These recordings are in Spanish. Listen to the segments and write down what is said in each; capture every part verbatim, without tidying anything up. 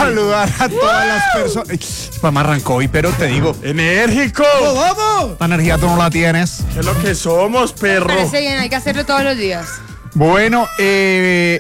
saludar a todas las personas. Mamá arrancó hoy, pero te digo, ¡enérgico! ¡vamos! La energía tú no la tienes. ¿Qué es lo que somos, perro? Parece bien, hay que hacerlo todos los días. Bueno, eh...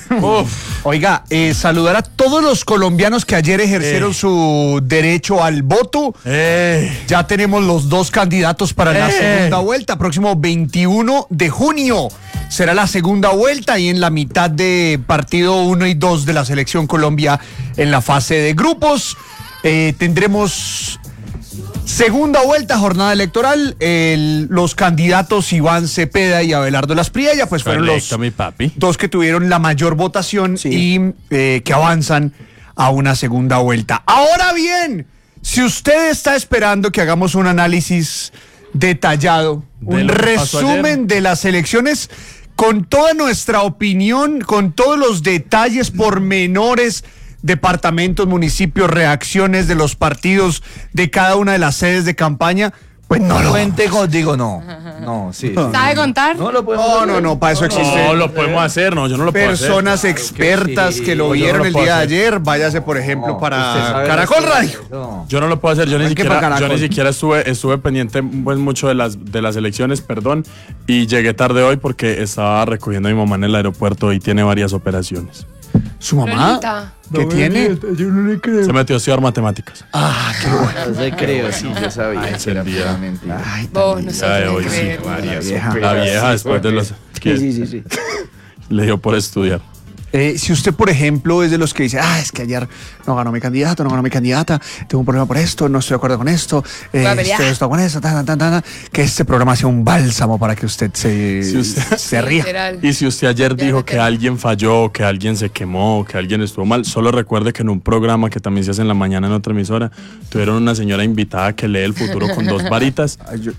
Uf. Oiga, eh, saludar a todos los colombianos que ayer ejercieron eh. su derecho al voto. Eh. Ya tenemos los dos candidatos para eh. la segunda vuelta. Próximo veintiuno de junio será la segunda vuelta y en la mitad de partido uno y dos de la Selección Colombia en la fase de grupos. Eh, tendremos... Segunda vuelta, jornada electoral. El, los candidatos Iván Cepeda y Abelardo Laspriella, pues fueron Correcto, los mi papi. dos que tuvieron la mayor votación sí. y eh, que avanzan a una segunda vuelta. Ahora bien, si usted está esperando que hagamos un análisis detallado, de un resumen de las elecciones con toda nuestra opinión, con todos los detalles pormenores, departamentos, municipios, reacciones de los partidos de cada una de las sedes de campaña, pues no lo cuente contigo, no. No, sí. ¿Sabe contar? No lo podemos No, hacer. no, no, para eso existe. No lo podemos hacer, no, yo no lo puedo hacer. Personas expertas que lo vieron el día de ayer. Váyase, por ejemplo, para Caracol Radio. Yo no lo puedo hacer, yo ni siquiera, yo ni siquiera estuve, estuve pendiente pues, mucho de las, de las elecciones, perdón, y llegué tarde hoy porque estaba recogiendo a mi mamá en el aeropuerto y tiene varias operaciones. ¿Su mamá? Lolita. ¿Qué no, tiene? Yo no le creo. Se metió a estudiar matemáticas. Ah, qué bueno. No le creo, sí, yo sabía. Ay, que era día. mentira. Ay, vos no sé de hoy, sí, la vieja. La vieja después de los... Sí, sí, sí, sí. Le dio por estudiar. Eh, si usted, por ejemplo, es de los que dice, ah, es que ayer no ganó mi candidato, no ganó mi candidata, tengo un problema por esto, no estoy de acuerdo con esto, eh, estoy, estoy con esto, tan, tan, tan, tan, que este programa sea un bálsamo para que usted se, si usted, se ría. Literal. Y si usted ayer Ya dijo me que alguien falló, que alguien se quemó, que alguien estuvo mal, solo recuerde que en un programa que también se hace en la mañana en otra emisora, tuvieron una señora invitada que lee el futuro con dos varitas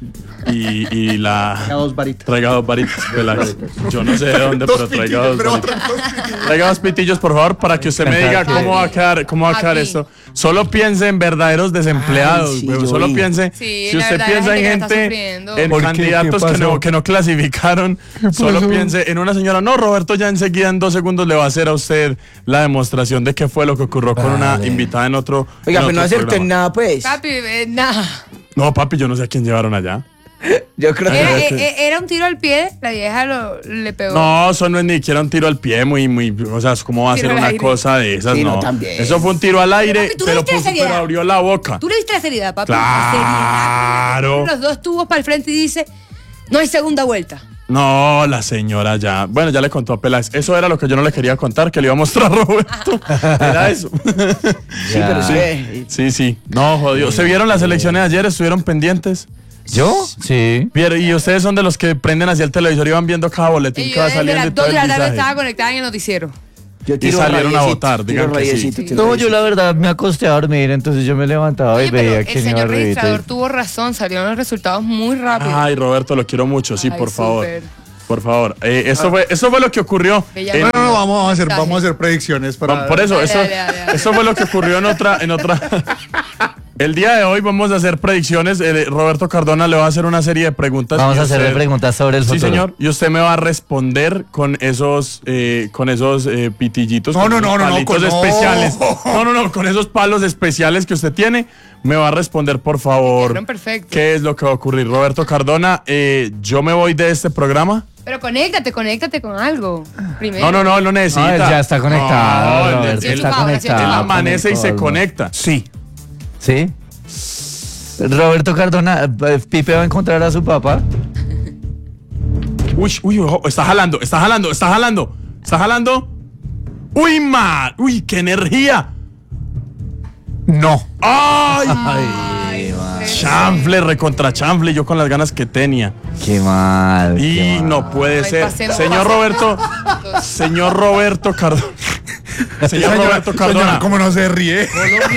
y, y la... Traiga dos varitas. Traiga dos varitas. Yo no sé de dónde, pero traiga dos varitas. Traiga dos pitillos, por favor, para que usted me diga cómo va a quedar, cómo va a quedar esto. Solo piense en verdaderos desempleados. Ay, sí, solo piense, sí, si usted piensa en gente, en candidatos que no, que no clasificaron, solo piense en una señora. No, Roberto ya enseguida en dos segundos le va a hacer a usted la demostración de qué fue lo que ocurrió con vale. una invitada en otro. Oiga, en pero otro no acertó en nada, pues. Papi, eh, nada. No, papi, yo no sé a quién llevaron allá. Yo creo que era, eh, era un tiro al pie, la vieja lo, le pegó. No, eso no es ni siquiera un tiro al pie, muy, muy, o sea, ¿cómo va a ser una aire. cosa de esas? Sí, no, no eso fue un tiro al aire, pero, papi, pero, puso, pero abrió la boca. Tú le diste la seriedad, papi. Claro. Los dos tubos para el frente y dice, no hay segunda vuelta. No, la señora ya, bueno, ya le contó a Peláez. Eso era lo que yo no le quería contar, que le iba a mostrar a Roberto. Era eso. Sí, pero sí. Sí, sí. No, jodido. ¿Se vieron las elecciones de ayer? ¿Estuvieron pendientes? ¿Yo? Sí. Y ustedes son de los que prenden hacia el televisor y van viendo cada boletín que va saliendo. A las dos de la tarde estaba conectada en el noticiero. Yo y salieron a votar, digan que sí. Sí. No, yo la verdad me acosté a dormir, entonces yo me levantaba Oye, y veía que el señor registrador tuvo razón, salieron los resultados muy rápido. Ay, Roberto, lo quiero mucho, sí, Ay, por favor. Super. Por favor, eh, eso, fue, eso fue lo que ocurrió. En, no, no, vamos a hacer, vamos a hacer predicciones para. Por eso, dale, eso, dale, dale, dale. eso fue lo que ocurrió en otra, en otra. El día de hoy vamos a hacer predicciones. Eh, Roberto Cardona le va a hacer una serie de preguntas. Vamos a hacerle preguntas sobre el futuro. Sí, señor. Y usted me va a responder con esos, eh, con esos eh, pitillitos. No, no, no, no, no, con especiales. No, no, no, con esos palos especiales que usted tiene. Me va a responder, por favor. Perfecto. ¿Qué es lo que va a ocurrir? Roberto Cardona, eh, yo me voy de este programa. Pero conéctate, conéctate con algo. Primero. No, no, no, él no necesita. No, él ya está conectado. No, Roberto, él, él está favor, conectado. Él amanece y se conecta. Sí. ¿Sí? Roberto Cardona, Pipe va a encontrar a su papá. Uy, uy, ojo, está jalando, está jalando, está jalando, está jalando. Uy, man, uy, qué energía. No. Ay, Ay, man. Chanfle, recontra chanfle, yo con las ganas que tenía. Qué mal. Y qué mal. no puede Ay, ser. pasemos, Señor pasemos. Roberto, señor Roberto Cardona. Señor Señora, Roberto Cardona. señora, ¿cómo no se ríe?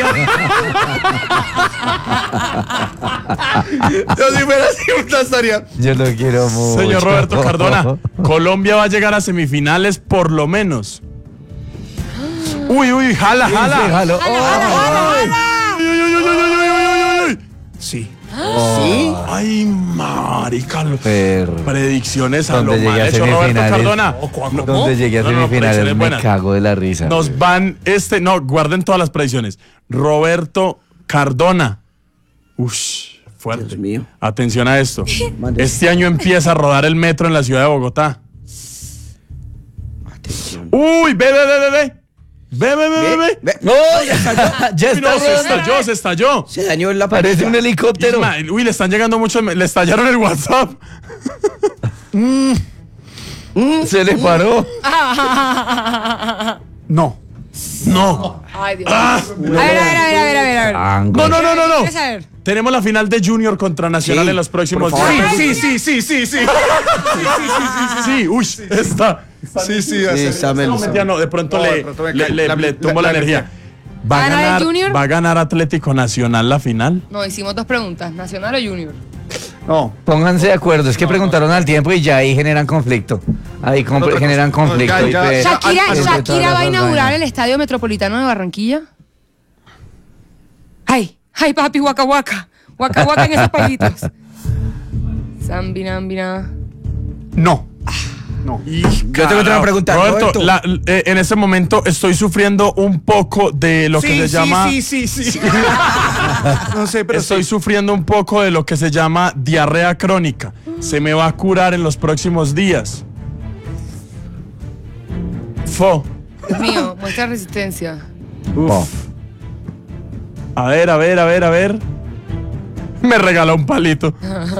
Yo si fuera así una estaría. Yo lo quiero mucho. Señor Roberto Cardona, Colombia va a llegar a semifinales por lo menos. Uy, uy, jala, jala. Sí, jalo. Jala, jala, jala, jala. Uy, uy, uy, uy, uy, uy, uy, uy. Sí. Oh. ¿Sí? Ay, marica. lo- Pero- Predicciones a Donde lo llegué mal a hecho, Roberto semifinales. Cardona. No, donde llegué a No, no, no, semifinales predicciones me buenas. cago de la risa. Nos van este, no, guarden todas las predicciones. Roberto Cardona. Ush, fuerte. Dios mío. Atención a esto. Mande. Este año empieza a rodar el metro en la ciudad de Bogotá. Atención. Uy, ve, ve, ve, ve, ve. Ve, ve, ve, ve, ve. Ve, ¡No! Ya, ya Uy, está. no, se estalló, se estalló. se dañó la Parece un pareja. helicóptero. Isma, uy, le están llegando muchos, le estallaron el WhatsApp. Se le paró. No. No. Ay, Dios. A ver, a ver, a ver, a ver, a ver, a ver. Ango. No, no, no, no, no. ¿Quieres saber? Tenemos la final de Junior contra Nacional Sí, en los próximos por favor. días. Sí, sí, sí, sí, sí. Sí, uy, está. Sí, sí, Sí, sí. está Melissa. Ya no, de pronto No, le, de pronto me le, cae le- la- le la- tumbo la, la energía. ¿Va ¿Va a, a ganar el ganar, Junior? ¿Va a ganar Atlético Nacional la final? No, hicimos dos preguntas, ¿Nacional o Junior? No. Pónganse de acuerdo, es que preguntaron al tiempo y ya ahí generan conflicto. Ahí com- No, pero- generan no, conflicto. ya- y ya- pues- ya- Shakira, ah, ah, Shakira todas va a esas inaugurar vainas. el Estadio Metropolitano de Barranquilla. Ay, ay, papi, waka waka. Waka waka en esos palitos. Zambinambina. No. No. Yo tengo otra pregunta. Roberto, Roberto. la- eh, en este momento estoy sufriendo un poco de lo que Sí, se sí, llama. sí, sí, sí. No sé, pero Estoy sí. sufriendo un poco de lo que se llama diarrea crónica. Se me va a curar en los próximos días. Fo. Dios mío, muestra resistencia. Oh. A ver, a ver, a ver, a ver. Me regaló un palito.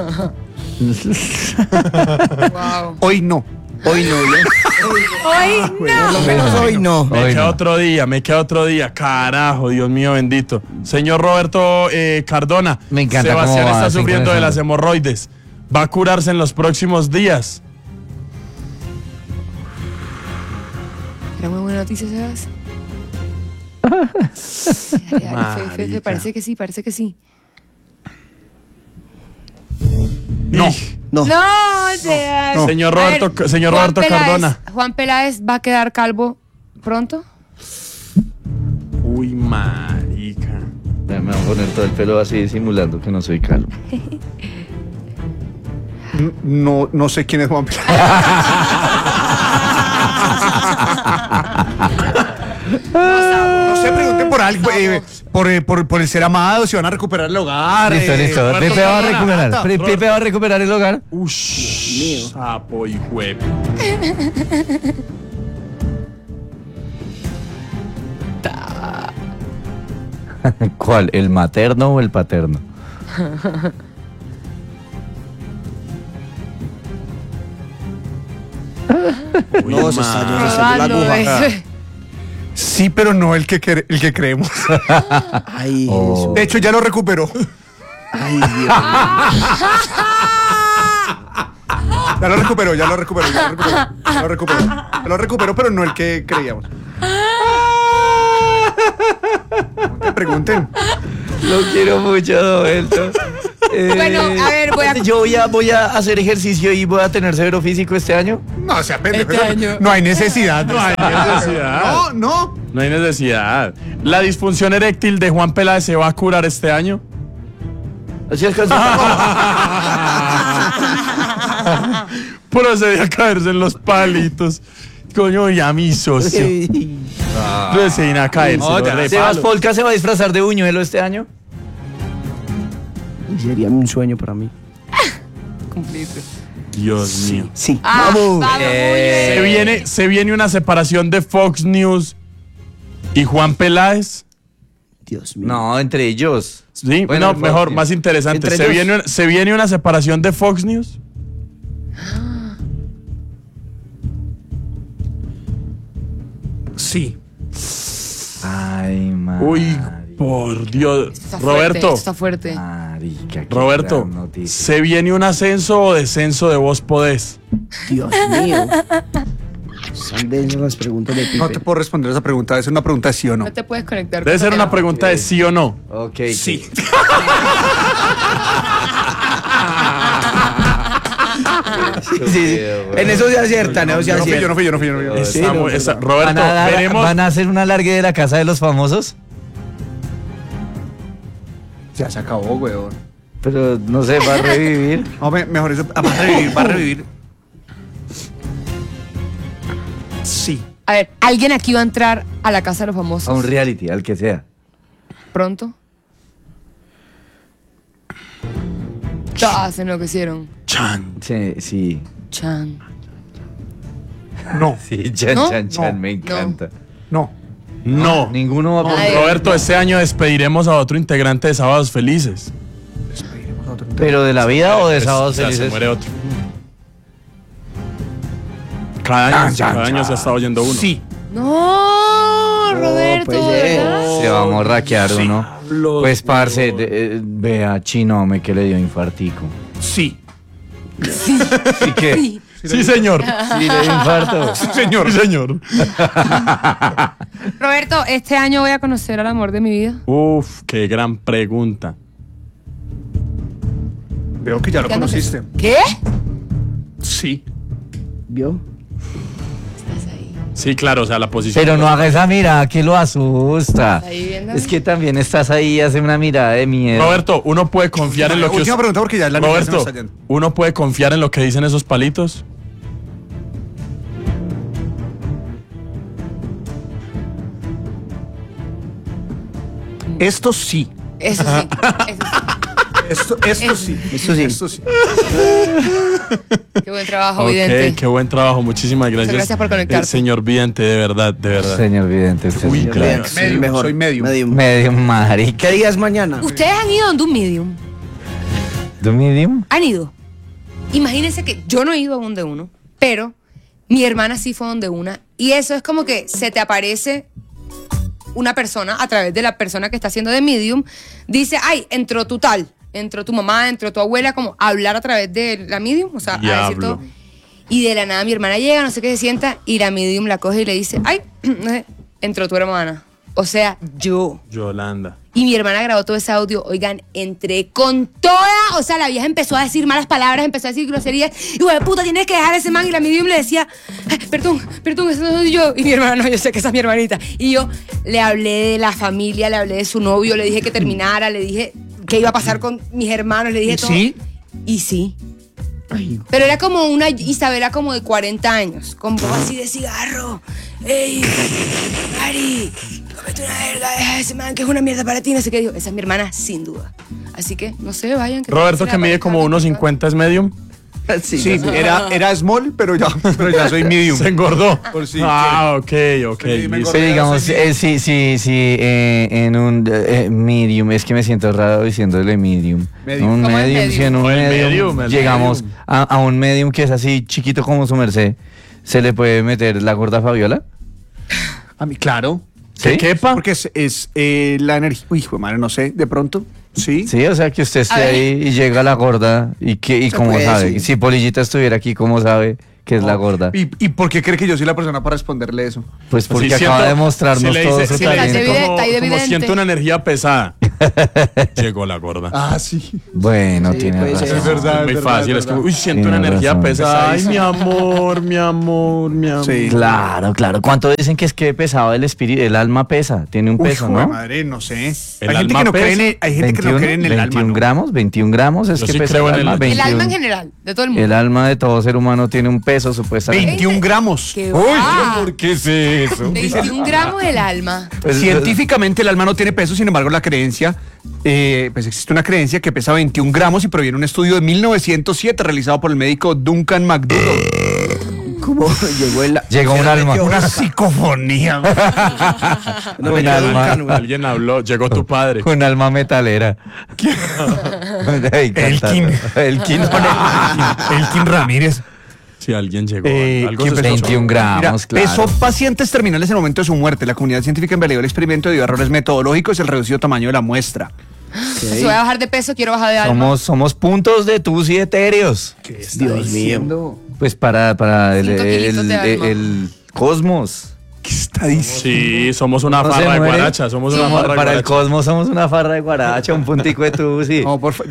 Wow. Hoy no. Hoy no, ¿no? Hoy Por lo menos hoy no. Me Hoy queda no. otro día, me queda otro día. Carajo, Dios mío bendito. Señor Roberto eh, Cardona. Me encanta Sebastián cómo va está sufriendo de las sincronizando. hemorroides. Va a curarse en los próximos días. ¿Era muy buena noticia, Sebas? Dale, dale, fe, fe, fe, parece que sí, parece que sí. No. No. No, Sebas. Señor A ver, Roberto, señor Juan Roberto Peláez- Cardona. ¿Juan Peláez va a quedar calvo pronto? Uy, marica. Me voy a poner todo el pelo así simulando que no soy calvo. No, no sé quién es Juan Peláez. No sé, pregunten por algo, eh, por, eh, por, por el ser amado, si van a recuperar el hogar. Listo, eh, listo. Roberto Pepe va a Cardona. recuperar. Pe- Pepe va a recuperar el hogar. Ush, sapo y huevo. ¿Cuál? ¿El materno o el paterno? Uy, No, se estalló, se estalló la Rodando, aguja. eso. Sí, pero no el que, cre- el que creemos. Ay, Oh. Jesús. De hecho, ya lo recuperó. Ay, Dios. Ya lo recuperó, ya lo recuperó, ya lo recuperó. Ya lo recuperó, ya lo recuperó, pero no el que creíamos. Pregunten, pregunten. Lo quiero mucho, Roberto. Eh, Bueno, a ver, voy a- Yo voy a, voy a hacer ejercicio y voy a tener severo físico este año. No, o sea, pendejo. Este año. No hay necesidad. No hay necesidad. No, no. No hay necesidad. La disfunción eréctil de Juan Peláez se va a curar este año. Así es que Procede a caerse en los palitos. Coño, ya mi socio. Proceden a caerse. No, los ya, repalos. Sebas Polka se va a disfrazar de buñuelo este año. Sería un sueño para mí. Cumpliste. Dios mío. Sí. Ah, Vamos. vamos, muy bien. Se viene, se viene una separación de Fox News y Juan Peláez. Dios mío. No, entre ellos. Sí, Bueno, no, el Fox mejor, News. más interesante. Entre Se ellos. viene, una- se viene una separación de Fox News. Sí. Ay, madre. Uy, por Dios. Esto está fuerte, Roberto, esto está fuerte. Marica, qué Roberto, gran noticia. ¿se viene un ascenso o descenso de Vos Podés? Dios mío. Son de esas preguntas de Pipe. No te puedo responder esa pregunta. Es una pregunta de sí o no. No te puedes conectar. Debe con ser el una teléfono. pregunta de sí o no. Ok. Sí. Sí, sí. En eso se acierta, en eso se Yo no fui, yo acierta. no fui, yo no fui, yo no fui. Está Sí, no, muy- no, está- no. Roberto, ¿Van a, dar- veremos. ¿Van a hacer una largue de la casa de los famosos? Ya se acabó, weón. Pero no sé, va a revivir. No, me- mejor eso. ah, Va a revivir, va a revivir. Sí. A ver, ¿alguien aquí va a entrar a la casa de los A famosos un reality, al que sea. pronto? Todas se enloquecieron. Chan. Sí, sí. Chan. No, Sí, Chan, ¿No? Chan, Chan, No, me encanta. no. No. Ninguno va a Ay. Roberto, este año despediremos a otro integrante de Sábados Felices. ¿Pero de la vida o de Es- Sábados o sea, se Felices? muere otro. Cada año, Chan, chan, cada año chan. se está oyendo uno. Sí. No, Roberto, pues, eh. ¿verdad? Se va a morraquear uno. Los- Pues, parce, de- eh, vea, Chinome que le dio infartico. Sí. ¿Sí qué? Sí. Sí, señor. Sí, le dio infarto. Señor. Sí, señor. Roberto, este año voy a conocer al amor de mi vida. Uf, qué gran pregunta. Veo que ya lo ¿Qué andas conociste. haciendo? ¿Qué? Sí. ¿Vio? Estás ahí. Sí, claro, o sea, la posición. Pero no haga esa mirada que lo asusta. Ahí viéndome. Es que también estás ahí y hace una mirada de miedo. Roberto, uno puede confiar en lo que Última us- pregunta porque ya la niña se nos Roberto, está yendo. uno puede confiar en lo que dicen esos palitos. Esto sí. Eso sí. Eso sí. Esto, esto sí. Esto sí. Esto sí. Qué buen trabajo, Ok, vidente. qué buen trabajo, muchísimas gracias. gracias por conectarte. Eh, señor Vidente, de verdad, de verdad. Señor Vidente, usted Uy, es un claro. crack. Medium, mejor. soy medium. Medium. Medio marica. ¿Qué días mañana? ¿Ustedes han ido donde un medium? ¿Do medium? ¿Han ido? Imagínense que yo no he ido a donde uno, pero mi hermana sí fue donde una. Y eso es como que se te aparece una persona a través de la persona que está haciendo de medium. Dice, ay, entró tu tal, entró tu mamá, entró tu abuela, como a hablar a través de la medium, o sea, a decir Diablo. todo. Y de la nada mi hermana llega, no sé qué, se sienta y la medium la coge y le dice, ay, no sé, entró tu hermana. O sea, yo. Yolanda. Y mi hermana grabó todo ese audio. Oigan, entré con toda. O sea, la vieja empezó a decir malas palabras, empezó a decir groserías. Y bueno, puta, tienes que dejar a ese man. Y la medium le decía, "Ay, perdón, perdón, ese no soy yo". Y mi hermana, no, yo sé que esa es mi hermanita. Y yo le hablé de la familia, le hablé de su novio, le dije que terminara, le dije qué iba a pasar con mis hermanos, le dije ¿Y todo. sí? Y sí. Pero era como una Isabela como de cuarenta años, con voz así de cigarro. ¡Ey! ¡Mari! ¡Cómete una verga! Deja a ese man que es una mierda para ti. No sé qué dijo. Esa es mi hermana, sin duda. Así que, no sé, vayan. Que Roberto, se que la mide aparezca como la uno persona. cincuenta, es medium. Sí, era, era small, pero ya, pero ya soy medium. Se engordó. Por si ah, ok, ok. Sí, me listo. engordé. Sí, digamos, soy eh, sí, sí, sí, eh, en un eh, medium, es que me siento raro diciéndole medium. Medium. Un ¿Cómo es medium, medium? sí, en un No, el medium, medium, el llegamos medium. A, a un medium que es así chiquito como su merced, ¿se le puede meter la gorda Fabiola? A mí, claro. ¿Sí? ¿Que quepa? Porque es, es eh, la energía. Uy, hijo de madre, no sé, de pronto. Sí. Sí, o sea que usted esté A ver. ahí y llega la gorda y que y Se cómo puede, sabe. sí. Si Polillita estuviera aquí, ¿cómo sabe que es la gorda? ¿Y, ¿Y por qué cree que yo soy la persona para responderle eso? Pues porque Sí, acaba siento- de mostrarnos si le todo dice- su si le dice talento. talento. como, Está ahí de como evidente. siento una energía pesada. Llegó la gorda. Ah, sí. Bueno, Sí, tiene puede razón. ser. Es verdad. es muy verdad, fácil, es es como, verdad. uy, siento Tiene una energía razón. pesada. Ay, mi Pesadísimo. amor, mi amor, mi amor. Sí. Claro, claro. ¿Cuánto dicen que es que pesado el espíritu? El alma pesa, tiene un Uy, peso, hijo de ¿no? madre, no sé. El Hay gente alma que no cree pesa. en el, hay gente que no cree en el alma. veintiún ¿no? gramos, veintiún gramos es Yo que sí pesa creo el en alma. el- El veintiún. alma en general, de todo el mundo. El alma de todo ser humano tiene un peso, supuestamente. veintiún gramos. ¿Qué va? ¿Qué es eso? veintiún gramos el alma. Pues, Científicamente el alma no tiene peso, sin embargo la creencia, eh, pues existe una creencia que pesa veintiún gramos y proviene de un estudio de mil novecientos siete realizado por el médico Duncan McDougall. ¿Cómo llegó el... Llegó un alma. Una psicofonía. No, un me quedó alma. Duncan, güey. Alguien habló, llegó tu padre. Un alma metalera. Ay, Elkin. Elkin. Elkin Ramírez. Si alguien llegó. Eh, algo ¿quién se pesó? escuchó. veintiún gramos, Mira, claro. pesó pacientes terminales en el momento de su muerte. La comunidad científica invalidó el experimento debido a errores metodológicos y el reducido tamaño de la muestra. Si voy a bajar de peso, quiero bajar de alma. Somos, somos puntos de tus y etéreos. Dios mío. Pues para, para el, Cinco el, kilitos de el- alma. el cosmos. ¿Qué está diciendo? Sí, somos una ¿No se farra de muere? guaracha. Somos una Somos- farra de para el guaracha. cosmos somos una farra de guaracha, un puntico de tusi. No, por favor. Ya.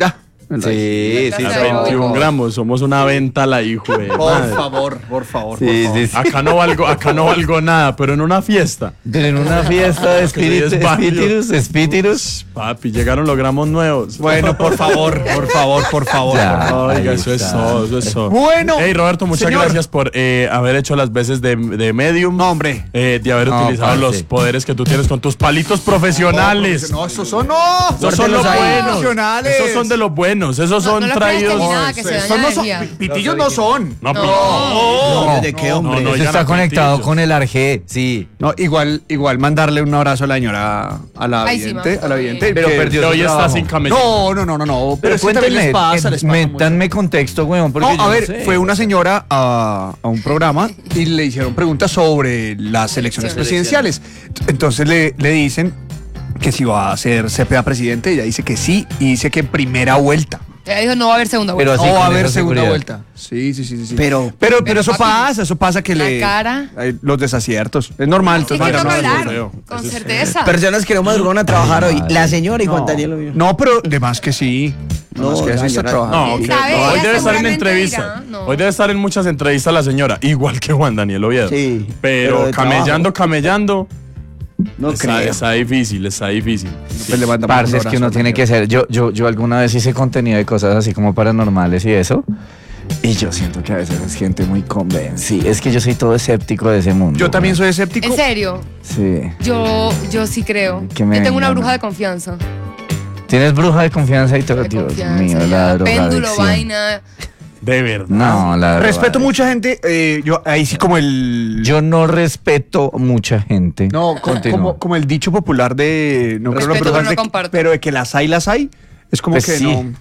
Sí, sí, veintiún gramos, somos una venta la hijo de Por madre. favor, por favor, Sí, por favor. sí, sí. Acá no valgo, acá no valgo nada, pero en una fiesta. En una fiesta de espíritus, es barrio. espíritus, espíritus. Papi, llegaron los gramos nuevos. Bueno, por favor, por favor, por favor. Ya. Oiga, Ahí eso es está. todo, eso es todo. Bueno, Hey, Roberto, muchas señor. gracias por eh, haber hecho las veces de, de medium. No, hombre. Eh, de haber No, utilizado parce. los poderes que tú tienes con tus palitos profesionales. No, esos son no. Esos son los Guárdelos ahí. buenos. Profesionales. Esos son de los buenos. Esos No, son no los prestes traídos. ni nada, que se Esos daña no la son. energía. Pitillos no son. No, No. No, ¿De qué, no, hombre? no, Eso oigan está a conectado pitillos. con el Arge, sí. No, igual, igual mandarle un abrazo a la señora, a la Ay, sí, vidente, mamá. a la vidente. Pero que- perdió Que su hoy está trabajo. sin camellón. No, no, no, no, no. Pero es que también cuéntenme, les pasa, eh, les pasa mucho. métanme contexto, weón, porque No, yo a no ver, sé. fue una señora a, a un programa y le hicieron preguntas sobre las elecciones presidenciales. Entonces le, le dicen que si va a ser Cepeda presidente, ella dice que sí y dice que en primera vuelta. Ella dijo, no va a haber segunda Pero vuelta. así No va a con haber esa segunda seguridad. vuelta. Sí, sí, sí, sí, sí. Pero- pero, pero, Pero, eso papi, pasa, eso pasa que la le. cara. hay los desaciertos. Es normal. Sí, entonces que manda toca una- hablar, feo. con Eso es certeza. Personas que no madrugaron a trabajar hoy. La señora y Juan Daniel. obvio. No, pero de más que sí. De No, más que sí ya, está ya, trabajando. No, ¿Quién ok. sabe? No, Ella hoy debe estar en seguramente entrevista. dirá, no. Hoy debe estar en muchas entrevistas la señora, igual que Juan Daniel Oviedo. Sí, Pero, pero de camellando, camellando, No está, creo. está difícil, está difícil. Pues le mandamos Parce, un es que abrazo uno a la tiene que señora. ser. Yo, yo, yo alguna vez hice contenido de cosas así como paranormales y eso. Y yo siento que a veces es gente muy convencida. Es que yo soy todo escéptico de ese mundo. Yo también soy escéptico. En serio, Sí. yo, yo sí creo. Que me Yo tengo una vengan. bruja de confianza. Tienes bruja de confianza y todo. De Dios confianza, mío, ya. la Péndulo, drogadicción. vaina. De verdad. No, la Respeto drogadicción. mucha gente. eh, yo ahí sí como el. Yo no respeto mucha gente. No, co- Continúa. como, como el dicho popular de. No creo en las Respeto, brujas pero no de- comparto. pero de que las hay, las hay. Es como Pues que sí. no.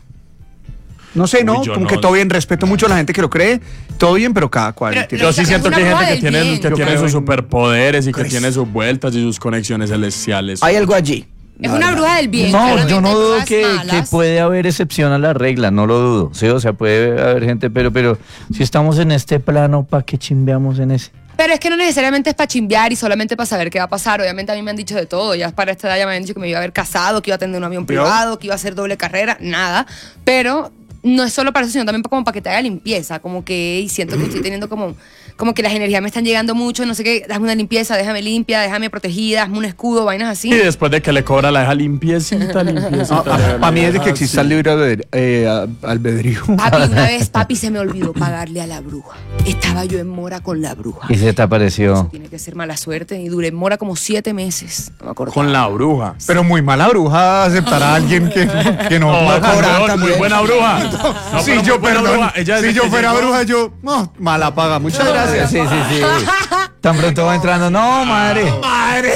No sé, ¿no? Uy, yo como no. que todo bien. Respeto mucho a la gente que lo cree. Todo bien, pero cada cual. Pero- tiene- Yo sí Es siento una que hay bruja gente que del tiene, bien. que Yo tiene creo sus en- superpoderes y que Pues- tiene sus vueltas y sus conexiones celestiales. Hay algo allí. Es una bruja del bien. No, claramente yo no hay dudo brujas que, malas. que puede haber excepción a la regla, no lo dudo. Sí, o sea, puede haber gente, pero, pero si estamos en este plano, ¿para qué chimbeamos en ese? Pero es que no necesariamente es para chimbear y solamente para saber qué va a pasar. Obviamente a mí me han dicho de todo. Ya para esta edad ya me han dicho que me iba a haber casado, que iba a tener un avión ¿Vio? privado, que iba a hacer doble carrera, nada. Pero no es solo para eso, sino también como para que te haga limpieza. Como que y siento que estoy teniendo como, como que las energías me están llegando mucho, no sé qué, hazme una limpieza, déjame limpia, déjame protegida, hazme un escudo, vainas así. Y después de que le cobra la deja limpiecita, limpiecita. Para mí, desde que exista el libre albed- eh, a- albedrío. Papi, una vez, papi, se me olvidó pagarle a la bruja. Estaba yo en mora con la bruja. Y se te Eso apareció. tiene que ser mala suerte. Y duré en mora como siete meses. No me acuerdo. Con la bruja. Pero muy mala bruja aceptar a alguien que, que no. No, no perdón, cobra muy también. buena bruja. No, si pero yo, muy buena perdón, bruja. Ella si desde yo que fuera llegó- bruja, yo, no, mala paga. Muchas gracias. Sí, sí, sí. Tan pronto va entrando, no, madre. Madre.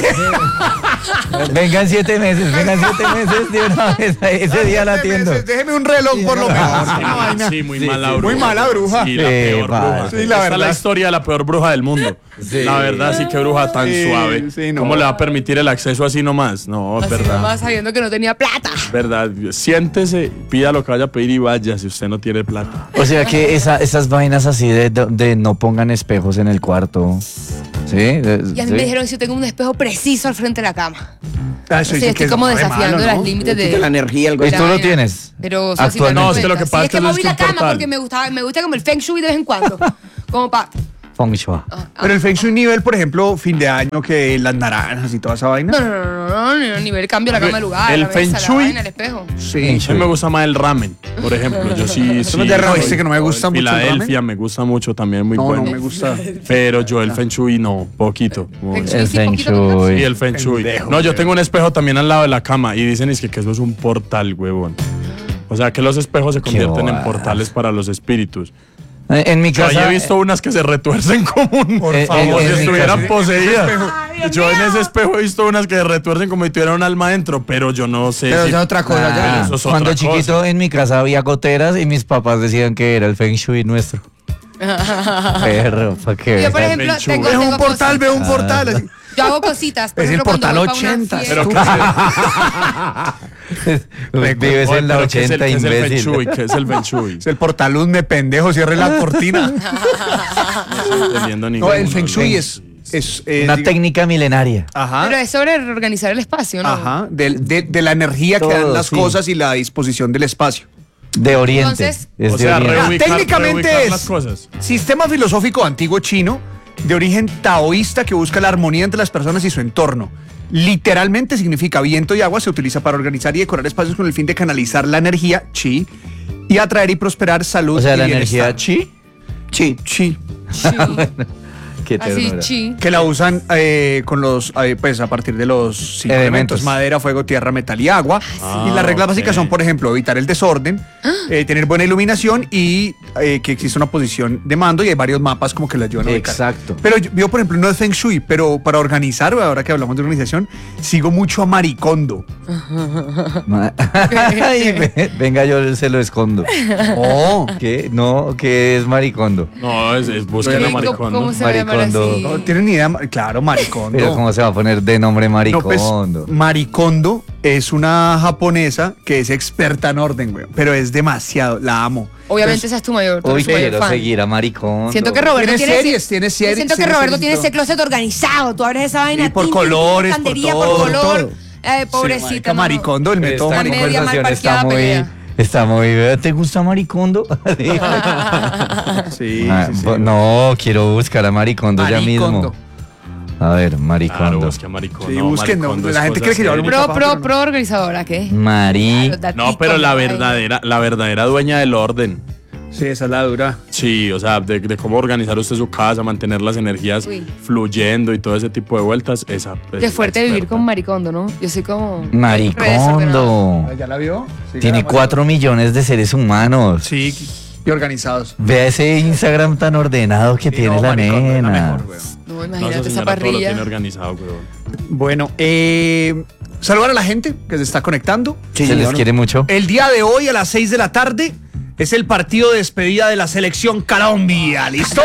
Vengan siete meses, vengan siete meses de una vez. Ese día la atiendo. Déjeme un reloj por lo menos. Sí, Una vaina. sí, muy Sí, mala sí. bruja. Muy mala bruja. Sí, la Sí, peor padre. bruja. Sí, la Esta es verdad. la historia de la peor bruja del mundo. Sí. La verdad, sí que bruja tan Sí, suave. sí, no. ¿Cómo le va a permitir el acceso así nomás? No, es Así verdad. nomás sabiendo que no tenía plata. Verdad. Siéntese, pida lo que vaya a pedir y vaya si usted no tiene plata. O sea que esa- esas vainas así de, de no pongan espejos en el cuarto. ¿Sí? De- Y a mí sí. me dijeron si yo tengo un espejo preciso al frente de la cama. Ah, eso Sí, dicen estoy que es como re desafiando malo, ¿no? los límites Quita la de. energía, algo ¿Y así. tú lo vaina. tienes? Pero o sea, sí me Actualmente. doy No, es que lo cuenta. que pasa Sí, es que es que no moví es la un cama portal. porque me gusta, me gusta como el feng shui de vez en cuando. Como pa. Feng Shui. Pero el Feng Shui nivel, por ejemplo, fin de año, que las naranjas y toda esa vaina. No, no, no, no, no, no, no, nivel cambio la cama de lugar. El la mesa, feng la shui. vaina, el espejo. Sí. A mí me gusta más el ramen, por ejemplo. Yo sí, sí. Somos de ramen. soy- Dice que no me gusta mucho el Filadelfia ramen. me gusta mucho también, muy No, bueno. no me gusta. Pero yo el feng shui no, poquito. Muy- Feng shui, El sí, Feng poquito, poquito. Shui. Y el feng shui. Pendejo, No, yo güey. tengo un espejo también al lado de la cama y dicen es que, que eso es un portal, huevón. O sea, que los espejos se convierten en bobada. portales para los espíritus. En, en mi Yo ahí casa. he visto unas que se retuercen como un, Por Eh, favor. como si en mi estuvieran casa- poseídas. Yo en ese espejo he visto unas que se retuercen como si tuvieran un alma dentro, pero yo no sé Pero si- es otra cosa Ah, ya. eso es cuando otra chiquito cosa. en mi casa había goteras y mis papás decían que era el Feng Shui nuestro. Perro, ¿para qué? Yo, por Esa ejemplo, Feng Shui. tengo, Veo un tengo portal, veo un cositas. portal. así. Yo hago cositas. Por Es el ejemplo, cuando portal voy pa' una ochenta. fiesta- Pero ¿qué Vives en la Pero ¿qué es el- ochenta, qué es el feng imbécil. shui? ¿Qué es el feng shui? Es el portaluz, me pendejo, cierre la cortina. No estoy entendiendo No, ninguno. el Feng Shui es. es eh, Una digo- técnica milenaria. Ajá. Pero es sobre reorganizar el espacio, ¿no? Ajá. De, de- de la energía que Todo, dan las sí. cosas y la disposición del espacio. De Oriente. Entonces, es O de sea, Oriente. reubicar, técnicamente reubicar es- las cosas. Sistema filosófico antiguo chino de origen taoísta que busca la armonía entre las personas y su entorno. Literalmente significa viento y agua, se utiliza para organizar y decorar espacios con el fin de canalizar la energía chi y atraer y prosperar salud O sea, y la bienestar. energía chi. chi chi sí. Qué Así, ternura. chi. que la usan eh, con los eh, pues a partir de los cinco elementos: Elementos. madera, fuego, tierra, metal y agua. Ah, y las reglas ok. básicas son, por ejemplo, evitar el desorden, eh, tener buena iluminación y eh, que exista una posición de mando, y hay varios mapas como que la ayudan a ubicar. Exacto. Pero yo, yo, por ejemplo, no es Feng Shui, pero para organizar, ahora que hablamos de organización, sigo mucho a Maricondo. Ma- Ay, ve- venga, yo se lo escondo. Oh. ¿Qué? No, ¿qué es maricondo? No, es, es busquen ¿Qué? a ¿Cómo- Maricondo. ¿Cómo se va a llamar Maricondo. así? No tienen ni idea. Claro, Maricondo. Pero ¿cómo se va a poner de nombre No, pues, maricondo? Maricondo es una japonesa que es experta en orden, güey. Pero es demasiado, la amo. Obviamente esa es tu mayor, tú Uy, eres su mayor quiero fan. seguir a maricondo. Siento que Roberto Tiene tiene series, ese- tiene series, Siento que tiene Roberto series y tiene todo. ese closet organizado. Tú abres esa vaina. Sí, por tin, tin, tin, colores, por estantería, todo, por color. todo. Eh, Sí, pobrecita. marica, no. Maricondo, el Pero método esta media Maricondo. mal conversación está parqueada muy, pelea. está muy... ¿Te gusta maricondo? Sí, Ah, sí, sí. bo- No, quiero buscar a maricondo ya Maricondo. mismo. A ver, Claro, maricondo. busquen Maricondo. Sí, busquen, no, Maricondo es la gente cosa cree que yo hablo seria. mucho. Pro, Pero pro, no. pro organizadora, ¿qué? Mari... Los daticos, No, pero la ay. verdadera, la verdadera dueña del orden. Sí, esa es la dura. Sí, o sea, de, de cómo organizar usted su casa, mantener las energías Uy. fluyendo y todo ese tipo de vueltas, esa. Qué fuerte vivir con Maricondo, ¿no? Yo soy como... Maricondo. ¿Ya la vio? Sí, Tiene la- cuatro millones de seres humanos. Sí, y organizados. Ve ese Instagram tan ordenado que Sí, tiene no, la Maricondo es la nena. mejor, güey. No, No, imagínate esa esa señora todo lo tiene parrilla. organizado, weón. Bueno, eh, saludar a la gente que se está conectando. Sí, Se les señor. quiere mucho. El día de hoy a las seis de la tarde es el partido de despedida de la selección Colombia. ¿Listo?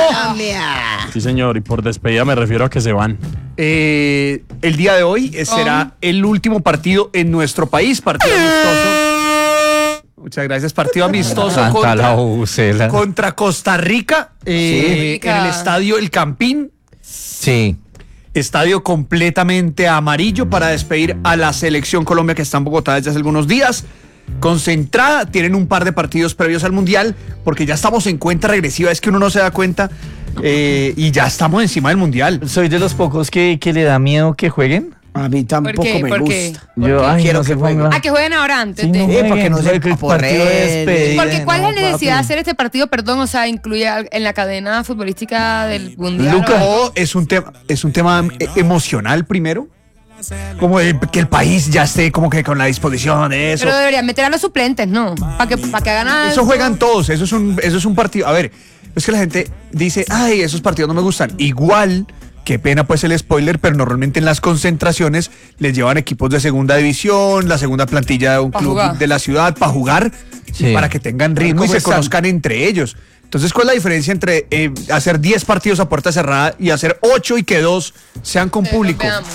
Sí, señor, y por despedida me refiero a que se van. Eh, el día de hoy eh, será el último partido en nuestro país, partido amistoso. Muchas gracias, partido amistoso Santa la contra, bucela. contra Costa Rica, eh, Sí. en el estadio El Campín. Sí. Estadio completamente amarillo para despedir a la selección Colombia, que está en Bogotá desde hace algunos días. Concentrada, tienen un par de partidos previos al Mundial, porque ya estamos en cuenta regresiva, es que uno no se da cuenta, eh, y ya estamos encima del Mundial. Soy de los pocos que, que le da miedo que jueguen. A mí tampoco qué? me ¿Por qué? gusta. ¿Por Yo, qué? ay, Quiero no que se jueguen. ponga. Ah, que jueguen ahora antes Sí, de... no Eh, para que jueguen, no se el partido de aporreen. despedida. Porque ¿cuál es la No, necesidad de papi. hacer este partido, perdón, o sea, incluye al- en la cadena futbolística del Mundial? Lucas, o algo? no, es un tema, es un tema eh, emocional primero, como de que el país ya esté como que con la disposición de eso. Pero deberían meter a los suplentes, ¿no? Para que, para que hagan algo. Eso juegan todos, eso es un, eso es un partido. A ver, es que la gente dice, ay, esos partidos no me gustan. Igual, qué pena pues el spoiler, pero normalmente en las concentraciones les llevan equipos de segunda división, la segunda plantilla de un Pa' club jugar. de la ciudad para jugar, Sí. para que tengan ritmo y ¿Cómo se están? conozcan entre ellos. Entonces, ¿cuál es la diferencia entre eh, hacer diez partidos a puerta cerrada y hacer ocho y que dos sean con Eh, público? veamos.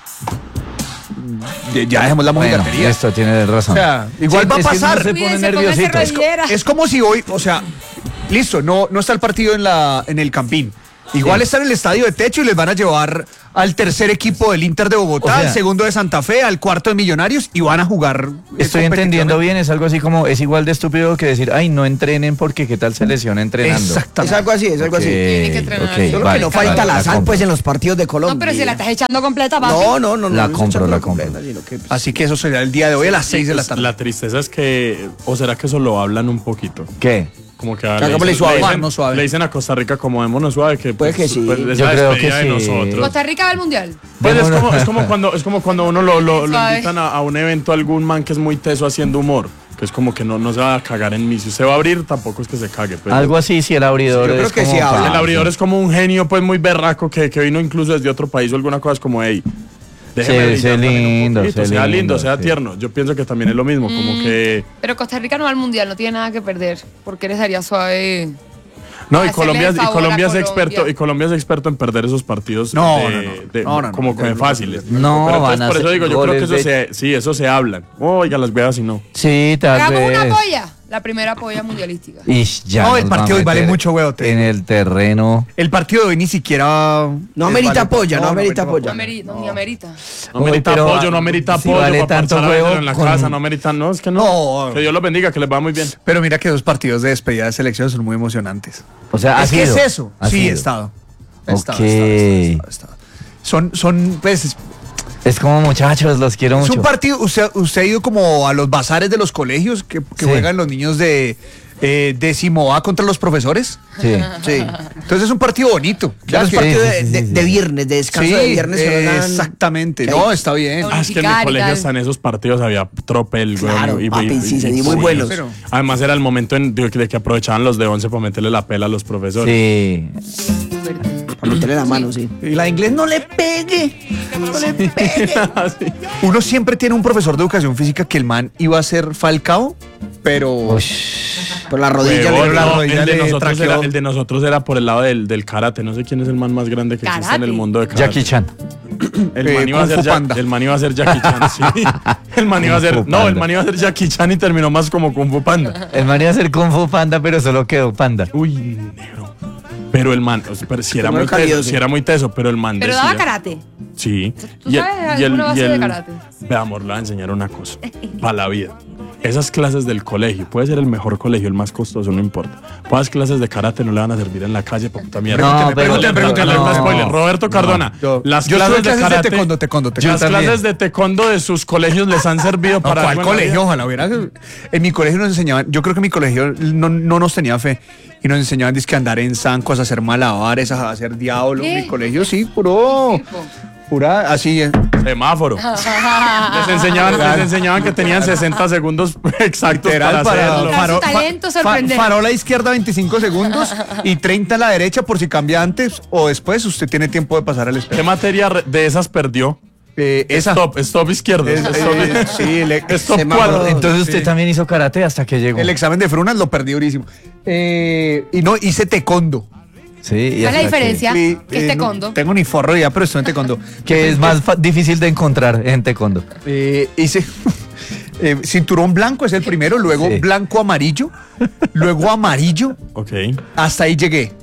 Ya- Ya dejemos la Bueno, mojigatería. esto tiene razón. O sea, igual va a es que uno pasar. se pone Cuídense, pónganse nerviosito. Es, co- rodillera. es como si hoy, o sea, listo, no, no está el partido en, la, en el Campín. Igual Sí. está en el estadio de techo y les van a llevar al tercer equipo del Inter de Bogotá, O sea, al segundo de Santa Fe, al cuarto de Millonarios y van a jugar. eh, Estoy entendiendo competitivamente. bien, es algo así como, es igual de estúpido que decir, ay, no entrenen porque qué tal se lesiona entrenando. Es Exactamente. algo así, es algo así. Tiene que entrenar. ok, Solo Solo vale, que no vale, falta la sal compro. pues en los partidos de Colombia. No, pero si la estás echando completa, papi. No, no, no. no, La no compro, echando la compro. completa, sino que, pues, Así que eso será el día de hoy a las seis de la Pues, tarde. La tristeza es que, o será que eso lo hablan un poquito. ¿Qué? Como que a- Que le, hagámosle dicen, suave. le, dicen, Varnos suave. le dicen a Costa Rica como démonos suave que Puede pues, que sí. pues, es Yo la creo que despedida de sí. nosotros. Costa Rica va al Mundial. Pues es Démonos- como, es como cuando es como cuando uno lo, lo, lo Suave. invitan a, a un evento a algún man que es muy teso haciendo humor, que es como que no, no se va a cagar en mí. Si usted va a abrir, tampoco es que se cague. Pero Algo así, si el abridor Yo creo es que como sí pa- habla. el abridor es como un genio pues muy berraco que, que vino incluso desde otro país o alguna cosa, es como, hey, déjeme Sí, brillar sé también un lindo, poquito, sé sea lindo, lindo, sea sí. tierno. Yo pienso que también es lo mismo, como que... Pero Costa Rica no va al Mundial, no tiene nada que perder. Porque les daría suave. No, y hacerle Colombia, el y favor Colombia a es Colombia. experto y Colombia es experto en perder esos partidos No, de- no, no. de- No, no, no. como que fáciles. No, Pero van entonces, a por eso hacer digo, yo creo que goles eso de- se, sí, eso se habla. Oiga, las veas y no. Sí, tal Hagamos vez. una polla. La primera polla mundialística. Y ya No, el nos va a partido hoy vale meter mucho, weón. En el terreno. El partido de hoy ni siquiera... No eh, amerita vale- polla, no amerita No, polla. ameri- no, ni amerita. No amerita Uy, pero, apoyo, no amerita si apoyo vale para tanto parchar a huevo Benero en la con- casa, no amerita, no, es que no. No. Que Dios los bendiga, que les va muy bien. Pero mira que dos partidos de despedida de selección son muy emocionantes. O sea, ¿ha es que sido? es eso. ¿Ha Sí, he sido? estado. He estado, Ok. he estado, he estado, he estado. Son, son, pues, es, Es como muchachos, los quiero es mucho. un partido. Usted, usted ha ido como a los bazares de los colegios que, que Sí. juegan los niños de eh, décimo A contra los profesores. Sí. Sí. Entonces es un partido bonito. Claro, es Sí, partido sí, de, sí, de- sí, sí. de viernes, de descanso de viernes. que eh, juegan- exactamente. que No, hay- está bien. Bueno, Ah, es que en mi Unificar y colegio tal. hasta en esos partidos había tropel, güey. Claro, papi, sí, se dio muy buenos. pero- Además era el momento en, de, de que aprovechaban los de once para meterle la pela a los profesores. Sí. Para meterle la mano, sí. Y la de inglés no le pegue. No le pegue. Sí. Uno siempre tiene un profesor de educación física que el man iba a ser Falcao, pero Ush. Por la rodilla. Huevón, le- la no, rodilla el, de le nosotros traqueó. era, el de nosotros era por el lado del, del karate. No sé quién es el man más grande que existe en Karate. el mundo de karate. Jackie Chan. El Eh, man, iba a Kung ser Fu Ja- Panda. el man iba a ser Jackie Chan, sí. El man iba a ser. Kung Fu No, el Panda. man iba a ser Jackie Chan y terminó más como Kung Fu Panda. El man iba a ser Kung Fu Panda, pero solo quedó Panda. Uy, negro. Pero el man, o sea, pero si era Como muy el cálido, teso, sí. si era muy teso, pero el man Pero decía. daba karate. Sí. ¿Tú sabes alguna base de karate? Vea, amor, le voy a enseñar una cosa. Para la vida. Esas clases del colegio, puede ser el mejor colegio, el más costoso, no importa. Pues clases de karate no le van a servir en la calle para puta mierda. No, Pregúntele, pero- pregúntele, pregúntele, no. no, spoiler. Roberto Cardona, Yo- las yo clases tuve de clases de karate, taekwondo, taekwondo, taekwondo. las También. clases de taekwondo de sus colegios les han servido No, para ¿cuál algo en la colegio? vida? Ojalá hubiera. En mi colegio nos enseñaban, yo creo que mi colegio no, no nos tenía fe y nos enseñaban dizque a andar en zancos, a hacer malabares, a hacer diablo. ¿Qué? Mi colegio sí, puro. Circo. Pura, así es. Semáforo. les, enseñaban, les enseñaban que tenían sesenta segundos exactos Literal, para, para hacerlo. Para su talento sorprender. farola izquierda veinticinco segundos y treinta a la derecha por si cambia antes o después. Usted tiene tiempo de pasar al ¿Qué espejo. materia re- de esas perdió? Eh, esa. Stop, stop izquierdo. Es- Stop, eh, sí, el, stop semáforo. cuatro. Entonces usted Sí. también hizo karate hasta que llegó. el examen de frunas lo perdí durísimo. Eh, y no, hice taekwondo. Sí, y ¿Cuál es la hasta que- diferencia? Sí, ¿Qué es eh, no- taekwondo? tengo ni forro ya, pero estoy en taekwondo. Que es más fa- difícil de encontrar en taekwondo. Eh, hice eh, cinturón blanco, es el primero, luego Sí. blanco amarillo, luego amarillo, Ok. hasta ahí llegué.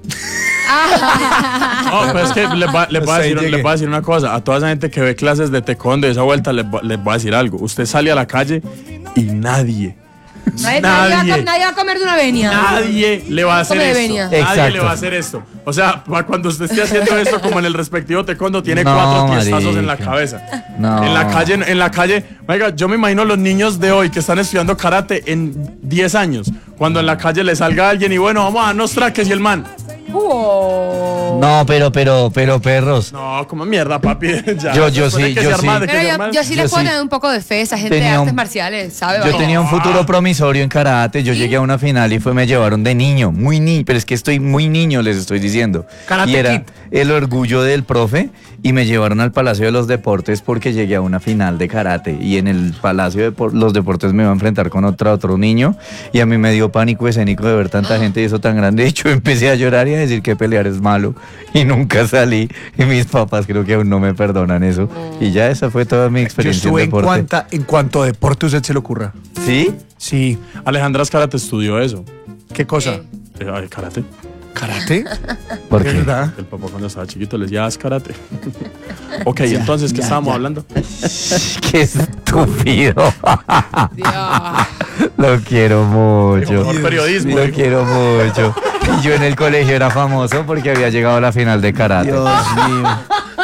No, pero es que les va, les voy a Hasta ahí decir, llegué. les voy a decir una cosa. A toda esa gente que ve clases de taekwondo y esa vuelta, les, voy- les voy a decir algo. Usted sale a la calle y nadie, Nadie, nadie va a nadie, com- nadie va a comer de una venia. nadie le va a hacer Come de esto. venia. Nadie Exacto. le va a hacer esto. O sea, pa- cuando usted esté haciendo esto como en el respectivo taekwondo, tiene No, cuatro tiestazos en la marica. cabeza. No. En la calle, en la calle, oiga, yo me imagino los niños de hoy que están estudiando karate en diez años, cuando en la calle le salga alguien y bueno, vamos a darnos traques y el man. Oh. No, pero, pero, pero, perros. No, como mierda, papi. Ya, Yo- yo después de sí, que yo se sí. arma, de que Pero se yo, arma- yo sí yo le puedo sí. tener un poco de fe. Esa gente de Tenía artes un- marciales, ¿sabe? Yo Vamos. tenía un futuro promisorio en karate, yo llegué a una final y fue me llevaron de niño, muy niño, pero es que estoy muy niño, les estoy diciendo. Karate y era Kid. el orgullo del profe y me llevaron al Palacio de los Deportes porque llegué a una final de karate y en el Palacio de Por- los Deportes me iba a enfrentar con otra, otro niño y a mí me dio pánico escénico de ver tanta gente y eso tan grande. De hecho, empecé a llorar y a decir que pelear es malo y nunca salí y mis papás creo que aún no me perdonan eso. Y ya esa fue toda mi Yo experiencia estuve en en, deporte. cuanta, en cuanto a deporte usted se le ocurra. ¿Sí? Sí. Alejandra Karate estudió eso. ¿Qué cosa? ¿Qué? Eh, ay, karate. ¿Karate? ¿Por ¿De qué? verdad? El papá cuando estaba chiquito le decía, haz karate. Ok, entonces, ¿qué ya, estábamos ya. hablando? Qué estúpido. Dios. Lo quiero mucho. Por periodismo. Lo dijo. quiero mucho. Y yo en el colegio era famoso porque había llegado a la final de karate. Dios mío.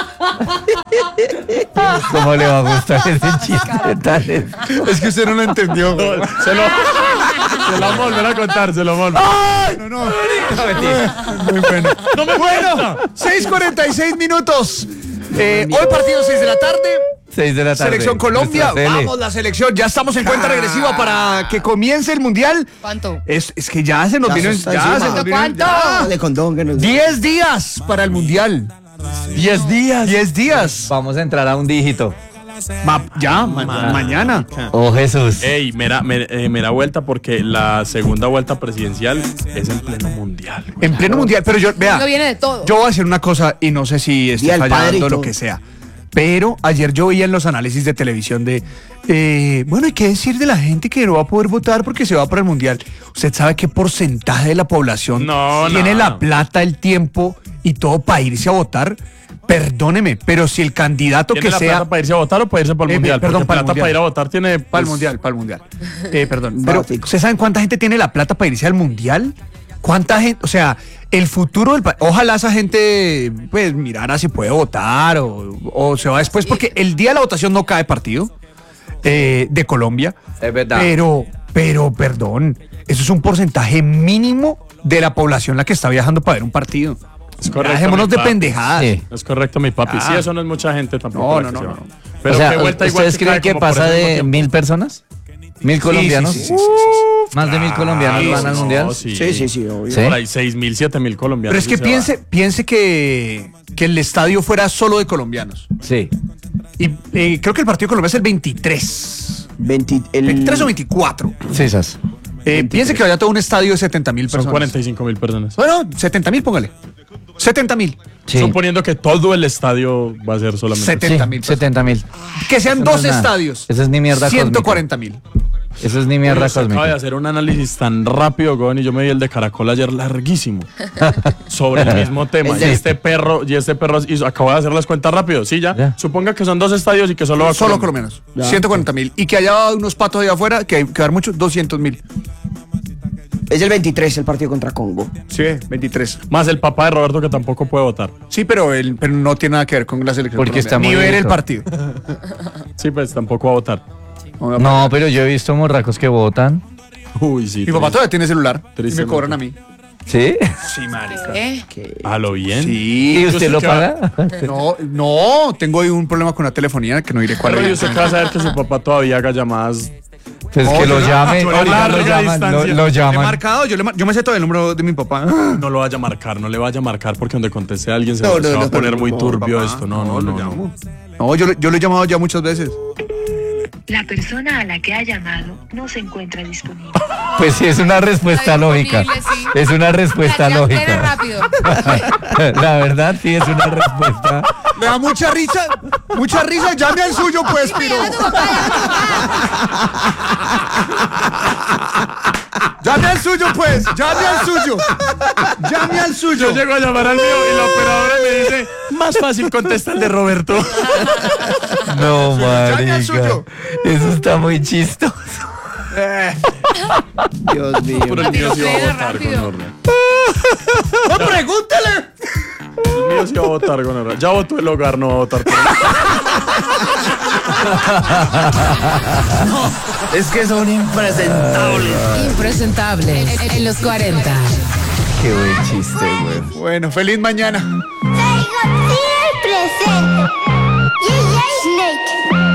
¿Cómo le va a gustar ese chiste tan es- Es que usted no lo entendió. No, se lo, se lo vamos a volver a contar, se lo vamos a volver. No, no. Muy bueno. Bueno, seis cuarenta y seis minutos. Eh, hoy partido seis de la tarde. seis de la tarde. Selección Colombia. Nuestra tele. Vamos, la selección. Ya estamos en cuenta regresiva para que comience el mundial. ¿Cuánto? Es, es que ya se nos Ya vino. se está Ya encima. se nos vino. ¿Cuánto? ya. Dale condón que nos... Diez días para el mundial. Diez días. Diez días. Vamos a entrar a un dígito. Ma- ya, ma- mañana. Oh, Jesús. Ey, mera, mera, eh, mera vuelta porque la segunda vuelta presidencial es en pleno mundial. En pleno mundial. Pero yo, vea. No viene de todo. Yo voy a decir una cosa y no sé si estoy Día del padre y fallando o lo todo. que sea. Pero ayer yo veía en los análisis de televisión de, eh, bueno, ¿y qué decir de la gente que no va a poder votar porque se va para el Mundial? ¿Usted sabe qué porcentaje de la población no, tiene no, la no. plata, el tiempo y todo para irse a votar? Perdóneme, pero si el candidato ¿Tiene que la sea... plata para irse a votar o para irse para el Eh, Mundial? perdón, Porque para el plata Mundial. para ir a votar tiene... Para el pues, Mundial, para el Mundial. Eh, perdón. Pero, Básico. ¿ustedes saben cuánta gente tiene la plata para irse al Mundial? ¿Cuánta gente? O sea, el futuro del país. Ojalá esa gente, pues, mirara si puede votar o, o se va después, porque el día de la votación no cae partido eh, de Colombia. Es verdad. Pero, pero, perdón, eso es un porcentaje mínimo de la población la que está viajando para ver un partido. Es correcto, Dejémonos mi de papi. pendejadas. Sí. Es correcto, mi papi. Ah. Sí, eso no es mucha gente tampoco. No, la no, que no, se no. va. Pero o sea, qué vuelta igual ¿ustedes creen cae que como por pasa ese mismo de tiempo. mil personas? ¿Mil colombianos? sí, sí, sí, ¿Más de mil colombianos Sí, van al no, Mundial? Sí, Sí, sí, sí, obvio. Sí. Por ahí seis mil, siete mil colombianos. Pero es que sí se piense, piense que, que el estadio fuera solo de colombianos. Sí. Y eh, creo que el partido de Colombia es el veintitrés. veinte, el, veintitrés o veinticuatro. Sí, sas. Eh, piense que vaya todo un estadio de setenta mil va. Son personas. cuarenta y cinco mil personas. Bueno, setenta mil, póngale. setenta mil. Sí. Suponiendo que todo el estadio va a ser solamente... Setenta. setenta mil Sí, setenta mil. Que sean Eso no dos es nada. estadios. Eso es ni mierda ciento cuarenta mil. Eso es ni mierda Uy, usted acaba de cósmica. hacer un análisis tan rápido, Gon, y yo me vi el de Caracol ayer larguísimo sobre el mismo tema. El Y de- este perro, y este perro hizo, acabo de hacer las cuentas rápido, sí, ya. Ya. Suponga que son dos estadios y que solo va Solo Colombia. colombianos. Ya. ciento cuarenta mil. Y que haya unos patos allá afuera, que hay que dar muchos, doscientos mil. Es el veintitrés el partido contra Congo. Sí, veintitrés. Más el papá de Roberto que tampoco puede votar. Sí, pero, él, pero no tiene nada que ver con la selección. Porque colombiana. está Ni muy ver el rico. partido. Sí, pues tampoco va a votar. No, pero yo he visto morracos que votan. Uy, sí. Mi papá todavía tiene celular. Y me Tristemente. cobran a mí. ¿Sí? Sí, marica. ¿Eh? A lo bien. Sí. ¿Y usted lo qué va- paga? No, no, tengo ahí un problema con la telefonía que no diré cuál Pero ¿y es. usted qué va a saber que su papá todavía haga llamadas? Pues No, que yo lo no- llamen. yo no ahorita larga lo llaman. Lo, distancia. lo Le he llaman. marcado, yo, le mar- yo me sé todo el número de mi papá. No lo vaya a marcar, no le vaya a marcar porque donde conteste a alguien se, No, va- no, se va no, a poner no, muy no, turbio papá. esto. No, no, lo no. llamo. no. No, yo, lo- yo lo he llamado ya muchas veces. La persona a la que ha llamado no se encuentra disponible. Pues sí, es una respuesta Está lógica. disponible, sí. Es una respuesta Ya, ya, lógica. era rápido. La verdad, sí, es una respuesta. Me da mucha risa, mucha risa. Llame al suyo, pues, Piro. Llama a tu papá, llama a tu papá. Llame al suyo, pues. Llame al suyo. Llame al suyo. Yo llego a llamar al mío y la operadora me dice, más fácil contesta el de Roberto. No, Llame al marica. suyo. Eso está muy chistoso. Dios mío. Pero el mío sí va a Pero votar rápido. con orden. No, pregúntele. El mío sí va a votar con orden. Ya votó el hogar, no va a votar por él. Es que son impresentables. Impresentable en, en los cuarenta. Qué buen chiste, güey. Bueno, feliz mañana. Siempre presente.